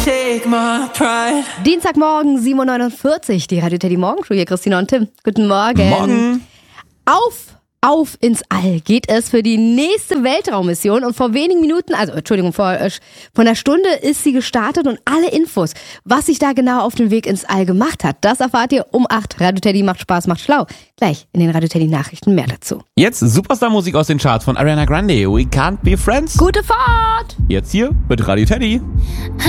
Take my pride. Dienstagmorgen, 7.49 Uhr, die Radio Teddy Morgenshow. Hier Christina und Tim. Guten Morgen. Morgen. Auf ins All geht es für die nächste Weltraummission und vor wenigen Minuten, vor einer Stunde ist sie gestartet und alle Infos, was sich da genau auf dem Weg ins All gemacht hat, das erfahrt ihr um 8. Radio Teddy macht Spaß, macht schlau. Gleich in den Radio Teddy Nachrichten mehr dazu. Jetzt Superstar-Musik aus den Charts von Ariana Grande. We Can't Be Friends. Gute Fahrt! Jetzt hier mit Radio Teddy.